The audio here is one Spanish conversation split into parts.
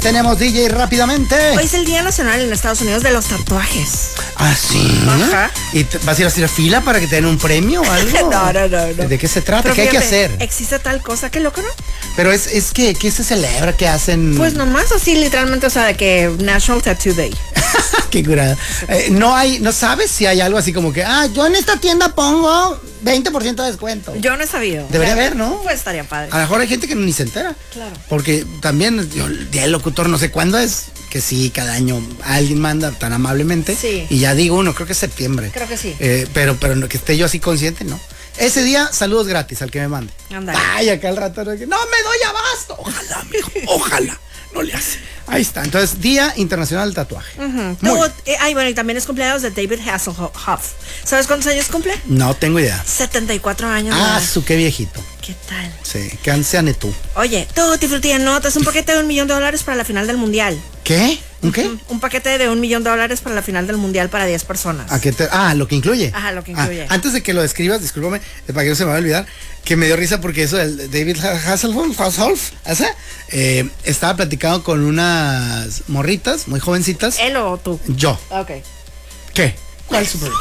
tenemos, DJ, rápidamente? Hoy es el Día Nacional en Estados Unidos de los Tatuajes. ¿Ah, sí? Ajá. ¿Y vas a ir a hacer fila para que te den un premio o algo? No. ¿De qué se trata? Pero ¿Qué hay que hacer? Existe tal cosa, qué loco, ¿no? Pero es que, ¿qué se celebra? ¿Qué hacen? Pues nomás así, literalmente, o sea, de que National Tattoo Day. Qué curada. No sabes si hay algo así como que, yo en esta tienda pongo 20% de descuento. Yo no he sabido. Debería haber, ¿no? Pues estaría padre. A lo mejor hay gente que ni se entera. Claro. Porque también el Día del Locutor no sé cuándo es, que sí, cada año alguien manda tan amablemente. Sí. Y ya digo uno, creo que es septiembre. Creo que sí. Pero que esté yo así consciente, ¿no? Ese día, saludos gratis al que me mande. Ándale. Ay, acá al rato, no me doy abasto. Ojalá, mijo, ojalá. No le hace. Ahí está. Entonces, Día Internacional del Tatuaje. Bueno, y también es cumpleaños de David Hasselhoff. ¿Sabes cuántos años cumple? No tengo idea. 74 años. ¿No? Qué viejito. ¿Qué tal? Sí, qué anciane tú. Oye, Tutti Frutti de notas, un paquete de $1 millón para la final del mundial. ¿Qué? ¿Un qué? Un paquete de $1 millón para la final del mundial para 10 personas. Lo que incluye. Ajá, lo que incluye. Antes de que lo describas, discúlpame, para que no se me vaya a olvidar, que me dio risa porque eso del David Hasselhoff, estaba platicando con unas morritas muy jovencitas. ¿Él o tú? Yo. Ok. ¿Qué? ¿Cuál es su problema?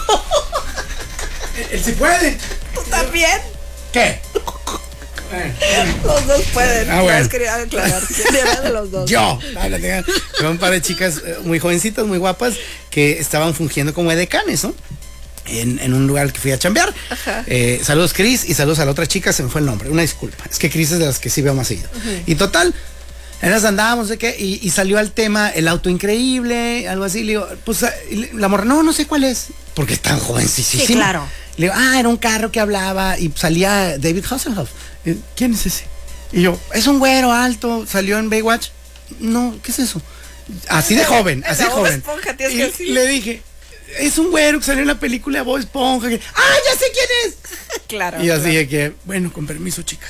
Él sí puede. ¿Tú también? ¿Qué? Los dos pueden. Bueno. Quería aclarar. Era de los dos. Yo. Son un par de chicas muy jovencitas, muy guapas, que estaban fungiendo como edecanes, ¿no? En un lugar que fui a chambear. Saludos, Cris, y saludos a la otra chica, se me fue el nombre, una disculpa. Es que Cris es de las que sí veo más seguido. Y total, en esas andábamos, ¿de qué? Y salió al tema el auto increíble, algo así. Le digo, pues la morra, no sé cuál es, porque es tan jovencísima. Sí, claro. Le digo, era un carro que hablaba y salía David Hasselhoff. ¿Quién es ese? Y yo, es un güero alto, salió en Baywatch. No, ¿qué es eso? Así de joven, así de joven. Esponja, y le dije, es un güero que salió en la película de Bob Esponja. Ya sé quién es. Claro. Y así de que, bueno, con permiso, chicas.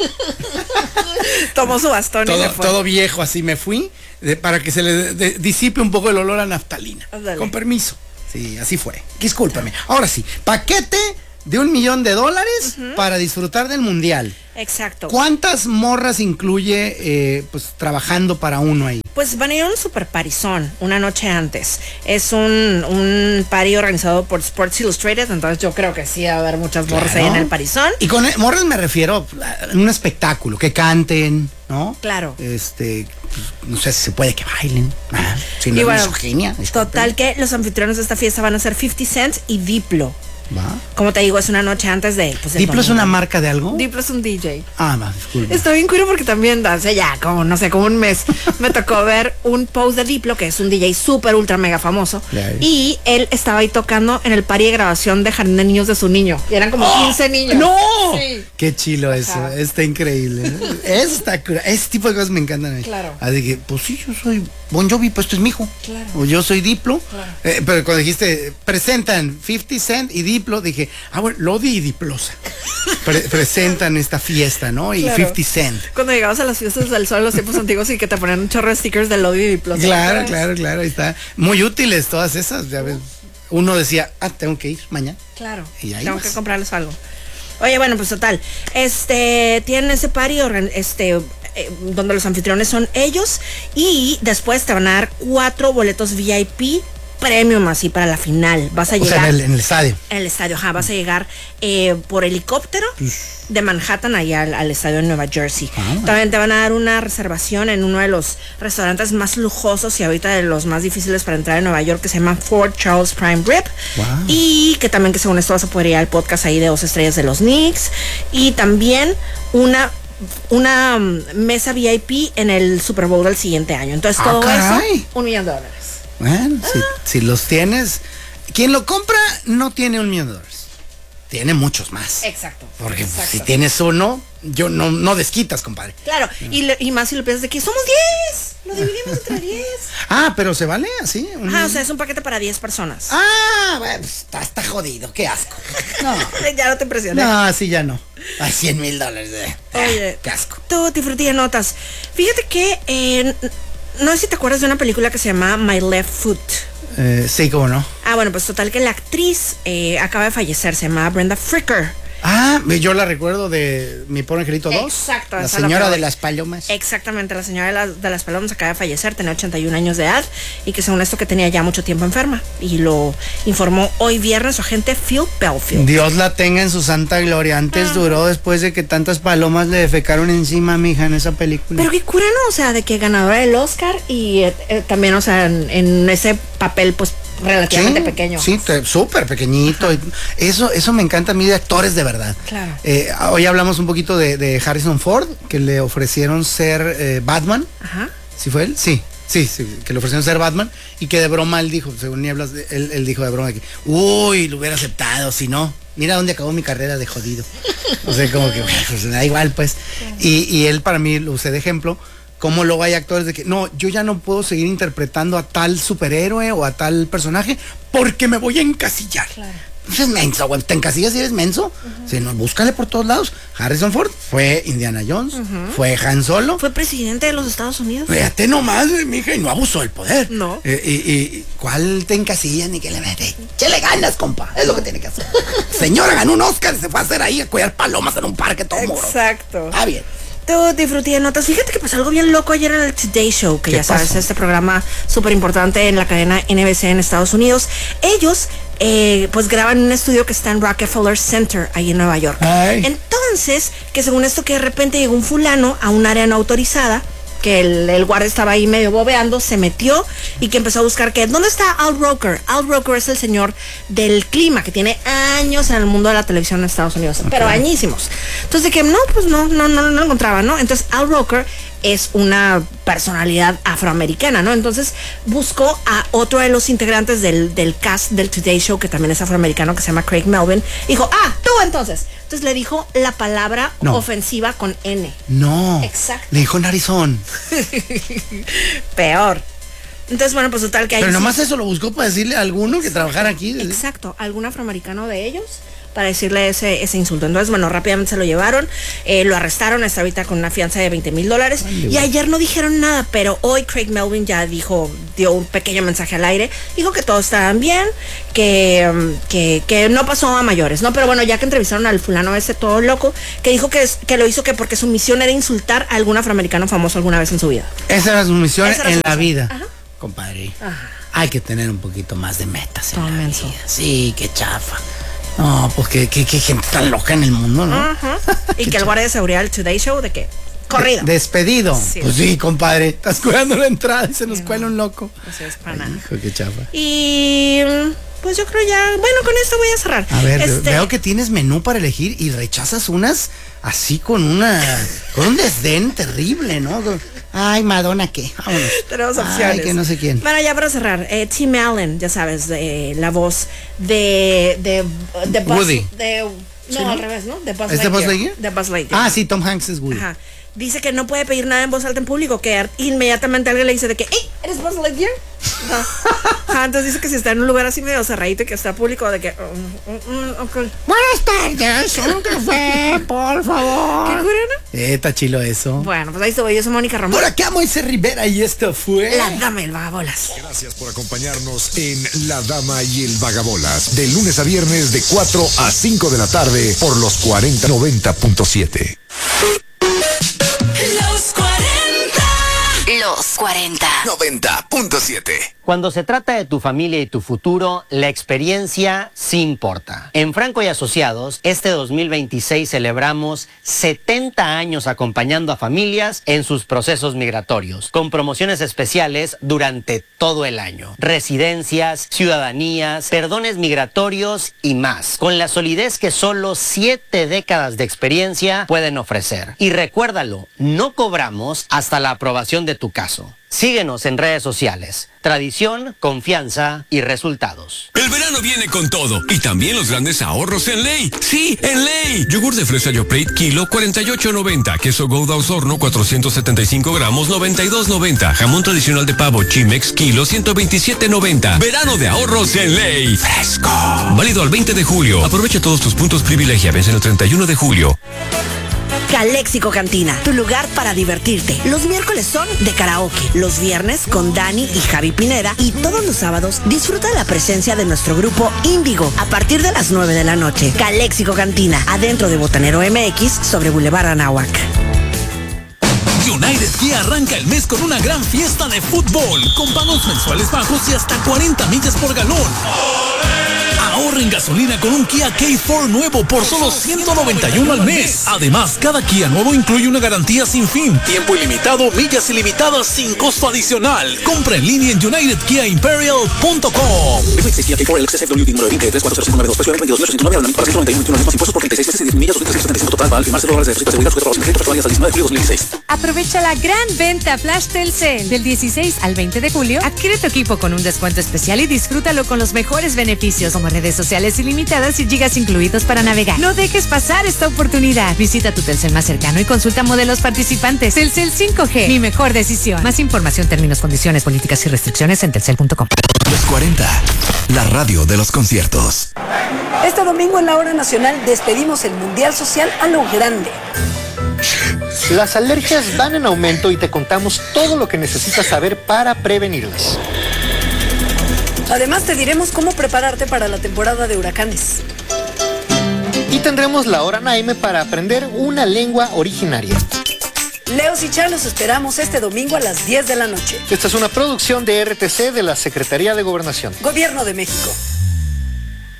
Tomó su bastón y le fue. Todo viejo, así me fui, para que se le disipe un poco el olor a naftalina. Ándale. Con permiso. Sí, así fue. Discúlpame. Ahora sí, paquete de $1 millón para disfrutar del mundial. Exacto. ¿Cuántas morras incluye trabajando para uno ahí? Pues van a ir a un super parizón una noche antes. Es un party organizado por Sports Illustrated, entonces yo creo que sí va a haber muchas morras ahí en el parizón. Y con morras me refiero a un espectáculo, que canten, ¿no? Claro. No sé si se puede que bailen. Si no y es bueno, misoginia. Total que los anfitriones de esta fiesta van a ser 50 Cent y Diplo. ¿Va? Como te digo, es una noche antes de... Pues, ¿Diplo es una marca de algo? Diplo es un DJ. Disculpe. Está bien cuero porque también hace ya como un mes me tocó ver un post de Diplo, que es un DJ súper ultra mega famoso, y él estaba ahí tocando en el party de grabación de Jardín de Niños de su niño, y eran como 15 niños. ¡No! Sí. Qué chilo eso, está increíble. Ese tipo de cosas me encantan a mí. Claro. Así que, pues sí, yo soy Bon Jovi, pues esto es mi hijo. Claro. O yo soy Diplo. Claro. Pero cuando dijiste, presentan 50 Cent y Diplo, dije, bueno, Lodi y Diplosa. Presentan esta fiesta, ¿no? Y 50 Cent. Cuando llegabas a las fiestas del sol en los tiempos antiguos y que te ponían un chorro de stickers de Lodi y Diplo. Claro, ahí está. Muy útiles todas esas, ya ves. Uno decía, tengo que ir mañana. Claro, y ahí tengo que comprarles algo. Oye, bueno, pues total, tienen ese party, donde los anfitriones son ellos, y después te van a dar 4 boletos VIP premium así para la final. Vas a llegar en el estadio. En el estadio, vas a llegar por helicóptero de Manhattan allá al estadio de Nueva Jersey. También te van a dar una reservación en uno de los restaurantes más lujosos y ahorita de los más difíciles para entrar en Nueva York, que se llama Fort Charles Prime Rib. Y que también, que según esto vas a poder ir al podcast ahí de 2 estrellas de los Knicks. Y también una mesa VIP en el Super Bowl del siguiente año. Entonces todo eso, $1 millón. Bueno, si los tienes, quien lo compra no tiene $1 millón, tiene muchos más. Exacto. Porque si tienes uno, yo no desquitas, compadre. Claro, y más si lo piensas de que somos 10, lo dividimos entre 10. Pero se vale así. O sea, es un paquete para 10 personas. Bueno, está jodido, qué asco. No. Ya no te impresiones. No, así ya no. $100,000. Oye, qué asco. Tutti Frutti de notas. Fíjate que no sé si te acuerdas de una película que se llama My Left Foot. Sí, cómo no. Bueno, pues total que la actriz acaba de fallecer, se llama Brenda Fricker. Yo la recuerdo de Mi Pobre Angelito 2. Exacto. La señora de las palomas. Exactamente, la señora de las palomas acaba de fallecer, tenía 81 años de edad y que según esto que tenía ya mucho tiempo enferma. Y lo informó hoy viernes su agente Phil Belfield. Dios la tenga en su santa gloria. Antes duró después de que tantas palomas le defecaron encima, mija, en esa película. Pero qué cura, ¿no? O sea, de que ganadora del Oscar y también, o sea, en ese papel, pues, relativamente pequeño. Sí, súper pequeñito. Eso me encanta a mí de actores de verdad. Claro. Hoy hablamos un poquito de Harrison Ford, que le ofrecieron ser Batman. Ajá. ¿Sí fue él? Sí, que le ofrecieron ser Batman y que de broma él dijo, según Nieblas, él dijo de broma que, lo hubiera aceptado, si no, mira dónde acabó mi carrera de jodido. O sea, como que, pues da igual, pues. Y él para mí lo usé de ejemplo. Como luego hay actores de que, no, yo ya no puedo seguir interpretando a tal superhéroe o a tal personaje porque me voy a encasillar. Claro. Entonces, menso, güey, ¿te encasillas si eres menso? O sea, no, búscale por todos lados. Harrison Ford fue Indiana Jones, fue Han Solo. Fue presidente de los Estados Unidos. Fíjate nomás, mija, y no abusó del poder. No. Y ¿cuál te encasilla ni que le mete? ¿Qué le ganas, compa? Es lo que tiene que hacer. Señora ganó un Oscar y se fue a hacer ahí a cuidar palomas en un parque todo moro. Exacto. Bien. Tú disfruté de notas. Fíjate que pasó algo bien loco ayer en el Today Show, que ya sabes, pasó? este programa súper importante en la cadena NBC en Estados Unidos. Ellos pues graban en un estudio que está en Rockefeller Center, ahí en Nueva York. Ay. Entonces, que según esto que de repente llegó un fulano a un área no autorizada, que el guardia estaba ahí medio bobeando, se metió y que empezó a buscar que, ¿dónde está Al Roker? Al Roker es el señor del clima, que tiene años en el mundo de la televisión en Estados Unidos, pero añísimos. Entonces, de que no lo encontraba, ¿no? Entonces, Al Roker es una personalidad afroamericana, ¿no? Entonces buscó a otro de los integrantes del cast del Today Show, que también es afroamericano, que se llama Craig Melvin. Dijo, tú entonces. Entonces le dijo la palabra ofensiva con N. No. Exacto. Le dijo narizón. Peor. Entonces, bueno, pues total que hay... Pero nomás eso lo buscó para decirle a alguno que trabajara aquí. Exacto, algún afroamericano de ellos, para decirle ese insulto. Entonces, bueno, rápidamente se lo llevaron, lo arrestaron, está ahorita con una fianza de $20,000. Y ayer no dijeron nada, pero hoy Craig Melvin ya dio un pequeño mensaje al aire, dijo que todos estaban bien, que no pasó a mayores, ¿no? Pero bueno, ya que entrevistaron al fulano ese todo loco, que dijo que lo hizo porque su misión era insultar a algún afroamericano famoso alguna vez en su vida. Esa era su misión en la vida. Ajá. Compadre. Ajá. Hay que tener un poquito más de metas en la menso. vida. Sí, qué chafa. No, pues qué gente tan loca en el mundo, ¿no? Ajá. Y que el guardia de seguridad del Today Show, ¿de qué? Corrido. Despedido. Sí. Pues sí, compadre. Estás cuidando la entrada y se nos cuela un loco. Así es, para nada. Hijo, qué chafa. Y pues yo creo ya, bueno, con esto voy a cerrar. A ver, veo que tienes menú para elegir y rechazas unas así con un desdén terrible, ¿no? Ay, Madonna, ¿qué? Vámonos. Tenemos opciones. Ay, que no sé quién. Bueno, ya para cerrar, Tim Allen, ya sabes, la voz de Buzz, Woody. No, al revés, ¿no? De Buzz ¿Es de Buzz Lightyear? De Buzz Lightyear. Sí, Tom Hanks es Woody. Ajá. Dice que no puede pedir nada en voz alta en público, que inmediatamente alguien le dice de que, ¡hey! ¿Eres Buzz Lightyear? Entonces dice que si está en un lugar así medio cerradito y que está público, de que... okay. Buenas tardes, un café, por favor. ¿Qué cura, no? Está chilo eso. Bueno, pues ahí estuvo. Yo soy Mónica Ramón. Por acá Moisés Rivera y esto fue... La Dama y el Vagabolas. Gracias por acompañarnos en La Dama y el Vagabolas, de lunes a viernes de 4 a 5 de la tarde por los 4090.7. Los 40. 90.7. Cuando se trata de tu familia y tu futuro, la experiencia sí importa. En Franco y Asociados, este 2026 celebramos 70 años acompañando a familias en sus procesos migratorios, con promociones especiales durante todo el año. Residencias, ciudadanías, perdones migratorios y más, con la solidez que solo 7 décadas de experiencia pueden ofrecer. Y recuérdalo, no cobramos hasta la aprobación de tu caso. Síguenos en redes sociales. Tradición, confianza y resultados. El verano viene con todo y también los grandes ahorros en Ley. Sí, en Ley. Yogur de fresa Yoplait, kilo 48.90. Queso Gouda Osorno 475 gramos 92.90. Jamón tradicional de pavo Chimex, kilo 127.90. Verano de ahorros en Ley. Fresco. Válido al 20 de julio. Aprovecha todos tus puntos privilegia. Vence el 31 de julio. Calexico Cantina, tu lugar para divertirte. Los miércoles son de karaoke, los viernes con Dani y Javi Pineda y todos los sábados disfruta la presencia de nuestro grupo Índigo a partir de las 9 de la noche. Calexico Cantina, adentro de Botanero MX sobre Boulevard Anáhuac. United Kia arranca el mes con una gran fiesta de fútbol, con pagos mensuales bajos y hasta 40 millas por galón. Ahorra en gasolina con un Kia K4 nuevo por solo $191 al mes. Además, cada Kia nuevo incluye una garantía sin fin, tiempo ilimitado, millas ilimitadas sin costo adicional. Compra en línea en unitedkiaimperial.com. Kia K4 el XSFW número 23406992, precio de 22.809 para 191 más impuestos por 36 meses y 10 millas, $275 total, para firmarse $100 de seguridad sujeto a los créditos actuales al 19 de julio 2016. Aprovecha la gran venta Flash Telcel del 16 al 20 de julio. Adquiere tu equipo con un descuento especial y disfrútalo con los mejores beneficios como redes sociales ilimitadas y gigas incluidos para navegar. No dejes pasar esta oportunidad. Visita tu Telcel más cercano y consulta modelos participantes. Telcel 5G, mi mejor decisión. Más información, términos, condiciones, políticas y restricciones en telcel.com. Los 40, la radio de los conciertos. Este domingo en la Hora Nacional despedimos el Mundial Social a lo grande. Las alergias van en aumento y te contamos todo lo que necesitas saber para prevenirlas. Además te diremos cómo prepararte para la temporada de huracanes. Y tendremos la Hora Naime para aprender una lengua originaria. Leos y Char los esperamos este domingo a las 10 de la noche. Esta es una producción de RTC de la Secretaría de Gobernación. Gobierno de México.